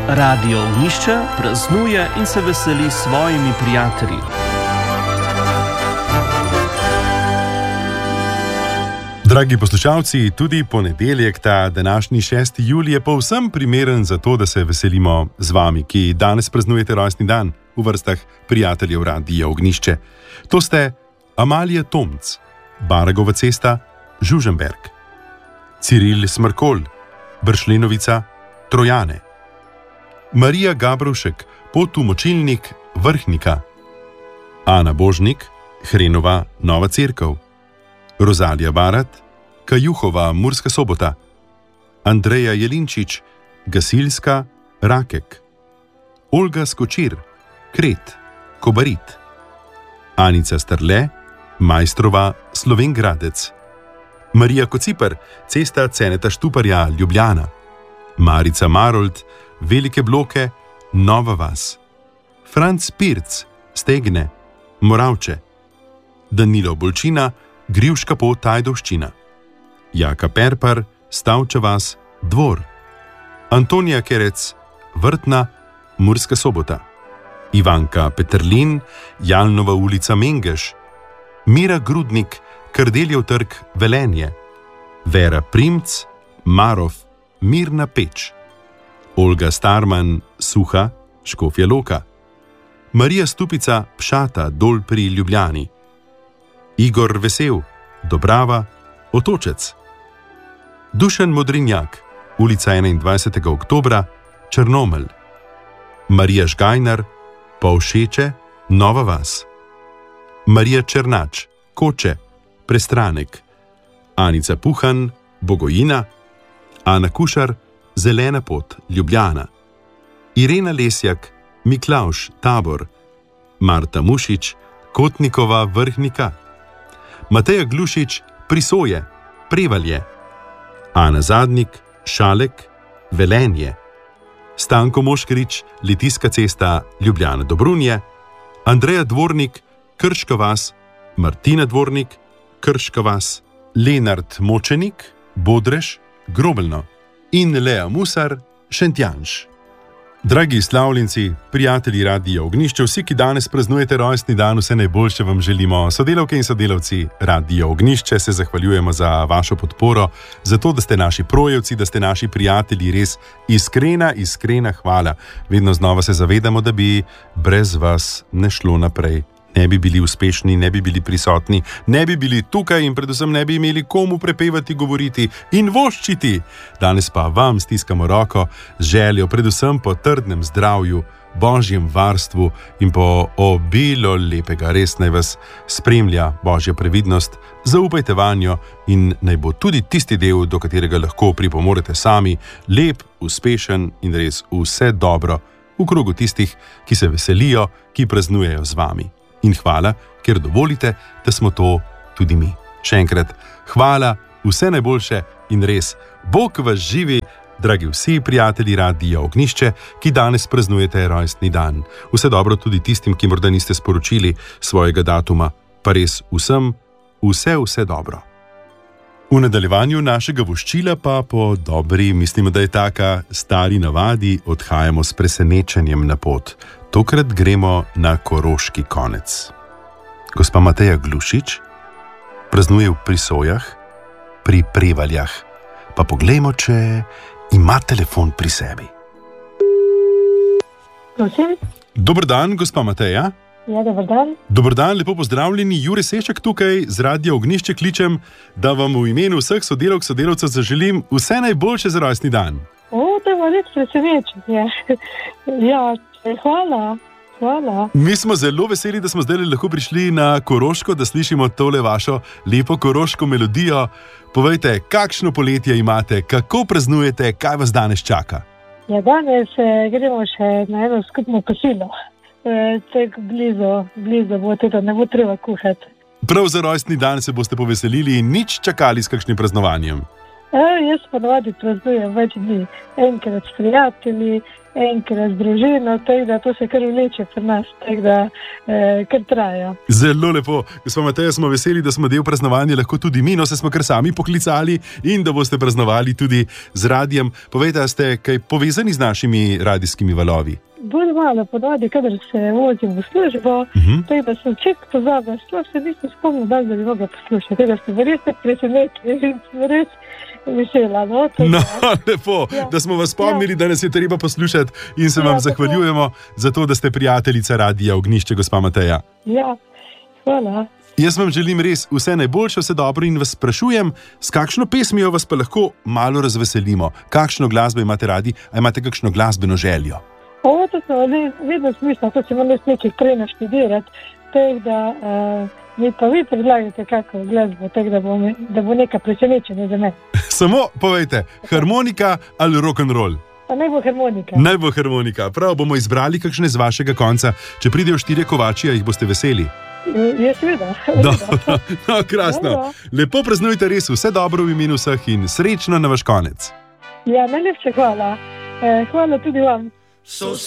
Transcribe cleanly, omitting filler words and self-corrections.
Radio Ognjišče praznuje in se veseli s svojimi prijatelji. Dragi poslušalci, tudi ponedeljek, ta današnji 6. julij, je povsem primeren za to, da se veselimo z vami, ki danes praznujete rojstni dan v vrstah prijateljev Radia Ognjišče. To ste Amalija Tomc, Baragova cesta, Žužemberk, Ciril Smrkolj, Bršljenovica, Trojane, Marija Gabrovšek, pot v Močilnik, Vrhnika, Ana Božnik, Hrenova, Nova Cerkev, Rozalija Barat, Kajuhova, Murska Sobota, Andreja Jelinčič, Gasilska, Rakek, Olga Skočir, Kret, Kobarit, Anica Strle, Majstrova, Slovengradec, Marija Kociper, cesta Ceneta Štuparja, Ljubljana, Marica Marold, Velike Bloke, Nova Vas, Franc Pirc, Stegne, Moravče, Danilo Bolčina, Grivška pot, Ajdovščina, Jaka Perpar, Stavča Vas, Dvor, Antonija Kerec, Vrtna, Murska Sobota, Ivanka Peterlin, Jalnova ulica, Mengeš, Mira Grudnik, Kardeljev trg, Velenje, Vera Primc, Marof, Mirna Peč, Olga Starman, Suha, Škofja Loka, Marija Stupica, Pšata, Dol pri Ljubljani, Igor Vesel, Dobrava, Otočec, Dušan Modrinjak, ulica 21. oktobra, Črnomelj, Marija Žgajnar, Povšeče, Nova Vas, Marija Černač, Koče, Prestranek, Anica Puhan, Bogojina, Ana Kušar, Zelena pot, Ljubljana, Irena Lesjak, Miklavž, Tabor, Marta Mušič, Kotnikova, Vrhnika, Mateja Glušič, Prisoje, Prevalje, Ana Zadnik, Šalek, Velenje, Stanko Moškrič, Litijska cesta, Ljubljana Dobrunje, Andreja Dvornik, Krška Vas, Martina Dvornik, Krška Vas, Lenart Močenik, Bodrež, Grobelno in Lea Musar, Šentjanž. Dragi slavljenci, prijatelji Radia Ognjišče, vsi, ki danes praznujete rojstni dan, vse najboljše vam želimo. Sodelavke in sodelavci Radia Ognjišče, se zahvaljujemo za vašo podporo, za to, da ste naši projevci, da ste naši prijatelji, res iskrena hvala. Vedno znova se zavedamo, da bi brez vas ne šlo naprej. Ne bi bili uspešni, ne bi bili prisotni, ne bi bili tukaj in predvsem ne bi imeli komu prepevati, govoriti in voščiti. Danes pa vam stiskamo roko z željo, predvsem po trdnem zdravju, božjem varstvu in po obilo lepega. Res naj vas spremlja božja previdnost, zaupajte vanjo in naj bo tudi tisti del, do katerega lahko pripomorete sami, lep, uspešen in res vse dobro v krogu tistih, ki se veselijo, ki praznujejo z vami. In hvala, ker dovolite, da smo to tudi mi. Še enkrat, hvala, vse najboljše in res, Bog vas živi, dragi vsi prijatelji Radia Ognjišče, ki danes praznujete rojstni dan. Vse dobro tudi tistim, ki morda niste sporočili svojega datuma, pa res vsem, vse dobro. V nadaljevanju našega voščila pa po dobri, mislimo, da je taka stari navadi, odhajamo s presenečenjem na pot. Tokrat gremo na koroški konec. Gospa Mateja Glušič praznuje v Prisojah, pri Prevaljah. Pa poglejmo, če ima telefon pri sebi. Prosim? Dober dan, gospa Mateja. Ja, dober dan. Dober dan, lepo pozdravljeni. Jure Sešek tukaj z Radia Ognjišče kličem, da vam v imenu vseh sodelavcev zaželim vse najboljše za rojstni dan. To je res presenečenje. Ja, hvala. Mi smo zelo veseli, da smo zdaj lahko prišli na Koroško, da slišimo tole vašo lepo koroško melodijo. Povejte, kakšno poletje imate, kako praznujete, kaj vas danes čaka? Ja, danes gremo še na eno skupno kosilo. Tako blizu bo teda, ne bo treba kuhati. Prav za rojstni dan se boste poveselili in nič čakali s kakšnim praznovanjem? Jaz ponavadi praznujem več dni. Enkrat s prijatelji, enkrat z družino, tako da to se kar vleče pri nas, tako da kar traja. Zelo lepo. Gospa Mateja, smo veseli, da smo del praznovanja lahko tudi mi, no se smo kar sami poklicali in da boste praznovali tudi z radijem. Povejte, ste kaj povezani z našimi radijskimi valovi? Bolj malo podvadi, kadar se vozim v službo, tako da sem čist pozabila, sploh se nisem spomnil, da bi mogla poslušati, tako da ste res presenetili in sem res vesela. No, lepo, da smo vas spomnili, da nas je treba poslušati in se vam zahvaljujemo za to, da ste prijateljica Radia Ognjišče, gospa Mateja. Ja, hvala. Jaz vam želim res vse najboljše, vse dobro in vas sprašujem, s kakšno pesmijo vas pa lahko malo razveselimo? Kakšno glasbo imate radi, a imate kakšno glasbeno željo? To so vedno smišno, to se vam nekaj trena študirati, tako da mi pa vi predlagate kakšno glasbo, tako da bo neka presenečenja za me. Samo povejte, harmonika ali rock'n'roll? Pa naj bo harmonika. Naj bo harmonika. Prav, bomo izbrali kakšne z vašega konca. Če pridejo 4 kovači, jih boste veseli. Ja, seveda. No, krasno. Dobro. Lepo praznujte res, vse dobro v imenu vseh in srečno na vaš konec. Ja, najlepša hvala. Hvala tudi vam. So